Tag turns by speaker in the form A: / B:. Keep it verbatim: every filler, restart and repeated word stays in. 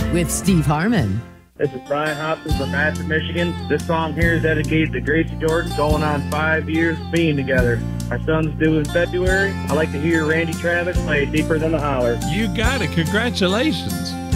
A: with Steve Harmon.
B: This is Brian Hobson from Madison, Michigan. This song here is dedicated to Gracie Jordan, going on five years of being together. Our son's due in February. I like to hear Randy Travis play Deeper Than the Holler.
C: You got it. Congratulations.